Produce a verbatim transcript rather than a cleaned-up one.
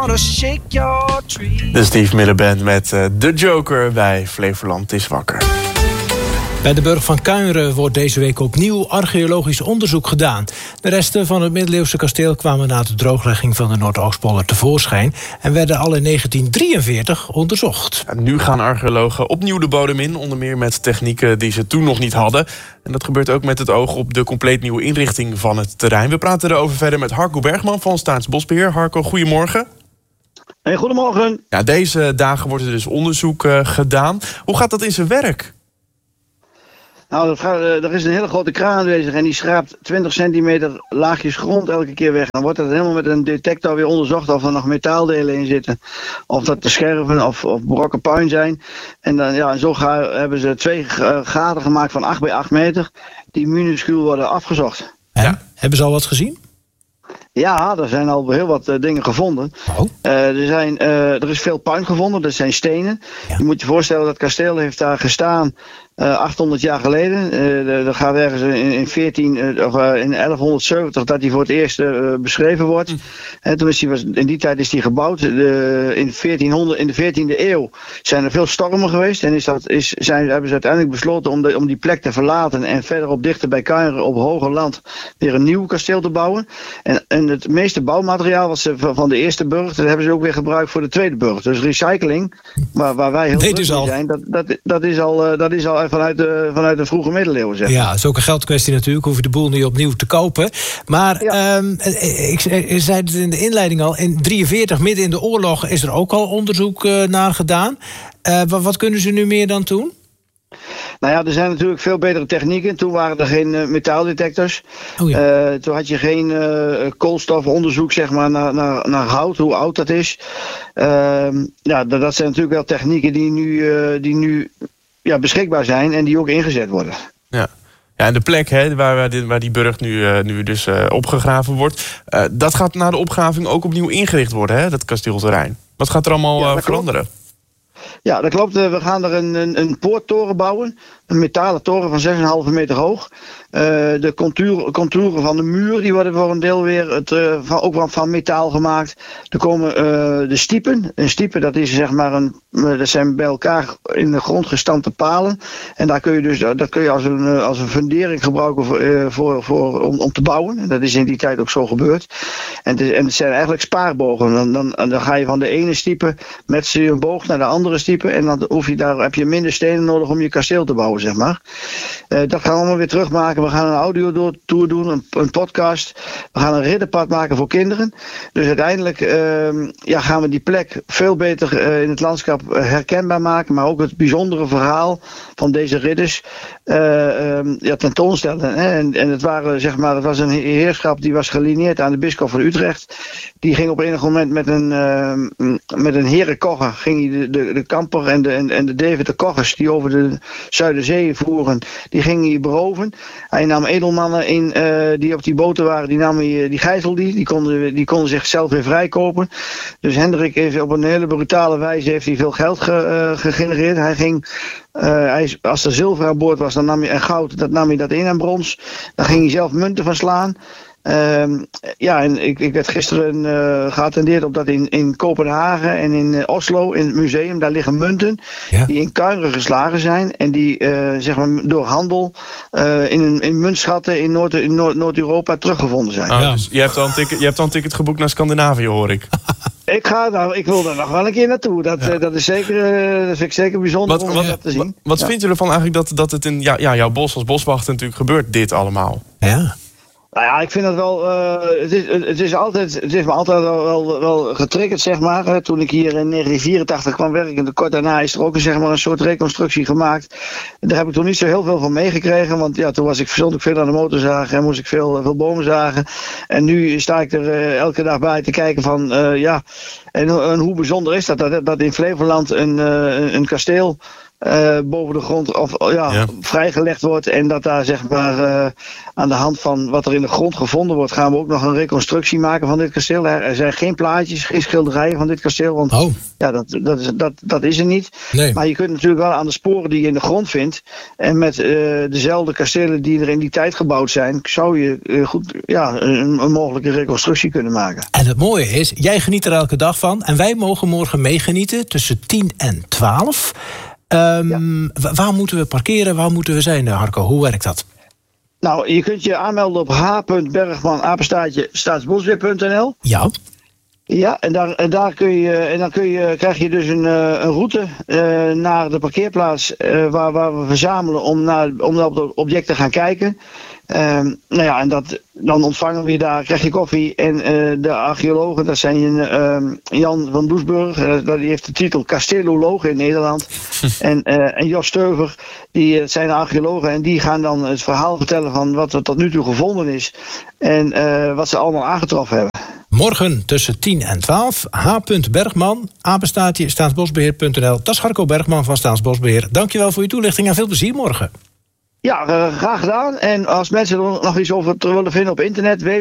gonna shake your tree. De Steve Miller Band met uh, The Joker bij Flevoland is wakker. Bij de burcht van Kuinre wordt deze week opnieuw archeologisch onderzoek gedaan. De resten van het middeleeuwse kasteel kwamen na de drooglegging van de Noordoostpolder tevoorschijn en werden al in negentien drieënveertig onderzocht. Ja, nu gaan archeologen opnieuw de bodem in, onder meer met technieken die ze toen nog niet hadden. En dat gebeurt ook met het oog op de compleet nieuwe inrichting van het terrein. We praten erover verder met Harco Bergman van Staatsbosbeheer. Harco, goedemorgen. Hey, goedemorgen. Ja, deze dagen wordt er dus onderzoek uh, gedaan. Hoe gaat dat in zijn werk? Nou, dat gaat, uh, er is een hele grote kraan aanwezig en die schraapt twintig centimeter laagjes grond elke keer weg. Dan wordt dat helemaal met een detector weer onderzocht of er nog metaaldelen in zitten. Of dat de scherven of, of brokken puin zijn. En dan, ja, zo gaan, hebben ze twee uh, gaten gemaakt van acht bij acht meter. Die minuscuul worden afgezocht. En? Ja. Hebben ze al wat gezien? Ja, er zijn al heel wat uh, dingen gevonden. Oh. Uh, er, zijn, uh, er is veel puin gevonden, dat zijn stenen. Ja. Je moet je voorstellen, dat kasteel heeft daar gestaan uh, achthonderd jaar geleden. Uh, er gaat ergens in, in, veertien, uh, of, uh, in elfhonderdzeventig dat hij voor het eerst uh, beschreven wordt. Mm. En toen is die, was, in die tijd is hij gebouwd. De, in, veertienhonderd, in de veertiende eeuw zijn er veel stormen geweest. En is dat, is, zijn, hebben ze uiteindelijk besloten om, de, om die plek te verlaten en verderop dichter bij Kuinre op hoger land weer een nieuw kasteel te bouwen. En, en het meeste bouwmateriaal wat ze van de eerste burcht, dat hebben ze ook weer gebruikt voor de tweede burcht. Dus recycling, waar, waar wij heel druk mee zijn, dat, dat, dat is al, dat is al vanuit, de, vanuit de vroege middeleeuwen. Zeg. Ja, dat is ook een geldkwestie natuurlijk, hoef je de boel niet opnieuw te kopen. Maar ja. um, ik, ik zei het in de inleiding al, in drieënveertig, midden in de oorlog, is er ook al onderzoek uh, naar gedaan. Uh, wat, wat kunnen ze nu meer dan toen? Nou ja, er zijn natuurlijk veel betere technieken. Toen waren er geen uh, metaaldetectors. Oh ja. uh, toen had je geen uh, koolstofonderzoek zeg maar, naar, naar, naar hout, hoe oud dat is. Uh, ja, dat zijn natuurlijk wel technieken die nu, uh, die nu ja, beschikbaar zijn en die ook ingezet worden. Ja. Ja, en de plek hè, waar, waar die burcht nu, uh, nu dus uh, opgegraven wordt, uh, dat gaat na de opgraving ook opnieuw ingericht worden, hè, dat kasteelterrein. Wat gaat er allemaal ja, uh, veranderen? Klopt. Ja, dat klopt. We gaan er een, een, een poorttoren bouwen. Een metalen toren van zes komma vijf meter hoog. Uh, de contour, contouren van de muur die worden voor een deel weer het, uh, van, ook van metaal gemaakt. Er komen uh, de stiepen. Een stiepen dat is zeg maar een, dat zijn bij elkaar in de grond gestampte palen. En daar kun je dus dat kun je als een, als een fundering gebruiken voor, uh, voor, voor, om, om te bouwen. En dat is in die tijd ook zo gebeurd. En het, is, en het zijn eigenlijk spaarbogen. Dan, dan, dan ga je van de ene stiepe met een boog naar de andere stiepe. En dan hoef je daar, heb je minder stenen nodig om je kasteel te bouwen, zeg maar. Uh, dat gaan we allemaal weer terugmaken. We gaan een audio-tour doen, een, een podcast. We gaan een ridderpad maken voor kinderen. Dus uiteindelijk uh, ja, gaan we die plek veel beter uh, in het landschap herkenbaar maken. Maar ook het bijzondere verhaal van deze ridders uh, um, ja, tentoonstellen. Hè? En, en het, waren, zeg maar, het was een heerschap die was gelineerd aan de bisschop van Utrecht. Die ging op enig moment met een, uh, met een herenkogger, ging hij de, de, de kamper en de, en, en de Deventer koggers die over de Zuiderzee voeren, die ging hij beroven. Hij nam edelmannen in uh, die op die boten waren, die, nam hij, die gijzelde die, die konden, die konden zichzelf weer vrijkopen. Dus Hendrik heeft op een hele brutale wijze heeft hij veel geld ge, uh, gegenereerd. Hij ging, uh, hij, als er zilver aan boord was dan nam hij, en goud, dat nam hij dat in en brons. Dan ging hij zelf munten van slaan. Uh, ja, en ik, ik werd gisteren uh, geattendeerd op dat in, in Kopenhagen en in uh, Oslo, in het museum, daar liggen munten ja. die in Kuinre geslagen zijn en die uh, zeg maar door handel uh, in, in muntschatten in, Noord, in Noord, Noord-Europa teruggevonden zijn. Oh, ja. Dus je hebt al een ticket, je hebt al een ticket geboekt naar Scandinavië, hoor ik. Ik ga nou, ik wil er nog wel een keer naartoe. Dat, ja. uh, dat is zeker, uh, dat vind ik zeker bijzonder wat, om wat, dat te zien. Wat, wat ja. vindt u ervan eigenlijk dat, dat het in ja, ja, jouw bos als boswachter natuurlijk gebeurt, dit allemaal? Ja. Nou ja, ik vind dat wel. Uh, het, is, het is altijd. Het heeft me altijd wel, wel, wel getriggerd, zeg maar. Hè. Toen ik hier in negentien vierentachtig kwam werken, kort daarna is er ook zeg maar, een soort reconstructie gemaakt. Daar heb ik toen niet zo heel veel van meegekregen. Want ja, toen was ik stond ik veel aan de motorzagen en moest ik veel, veel bomen zagen. En nu sta ik er uh, elke dag bij te kijken van uh, ja. En, en hoe bijzonder is dat, dat, dat in Flevoland een, uh, een kasteel uh, boven de grond of ja, ja. vrijgelegd wordt. En dat daar zeg maar uh, aan de hand van wat er in de grond gevonden wordt, gaan we ook nog een reconstructie maken van dit kasteel. Er zijn geen plaatjes, geen schilderijen van dit kasteel. Want oh. ja, dat, dat, is, dat, dat is er niet. Nee. Maar je kunt natuurlijk wel aan de sporen die je in de grond vindt. En met uh, dezelfde kastelen die er in die tijd gebouwd zijn, zou je uh, goed ja, een, een mogelijke reconstructie kunnen maken. En het mooie is, jij geniet er elke dag van. En wij mogen morgen meegenieten tussen tien en twaalf. Um, ja. Waar moeten we parkeren? Waar moeten we zijn, Harco? Hoe werkt dat? Nou, je kunt je aanmelden op h punt bergman apenstaartje staatsbosbeheer punt n l. Ja. Ja, en daar, en daar kun je, en dan kun je, krijg je dus een, een route uh, naar de parkeerplaats uh, waar, waar we verzamelen om naar, om naar het object te gaan kijken. Um, nou ja, en dat, dan ontvangen we je daar, krijg je koffie. En uh, de archeologen, dat zijn uh, Jan van Doesburg, uh, die heeft de titel kasteloloog in Nederland. en, uh, en Jos Steuver, die uh, zijn archeologen en die gaan dan het verhaal vertellen van wat er tot nu toe gevonden is. En uh, wat ze allemaal aangetroffen hebben. Morgen tussen tien en twaalf, h punt bergman, apenstaartje staatsbosbeheer punt n l. Dat is Harco Bergman van Staatsbosbeheer. Dankjewel voor je toelichting en veel plezier morgen. Ja, uh, graag gedaan. En als mensen er nog iets over willen vinden op internet,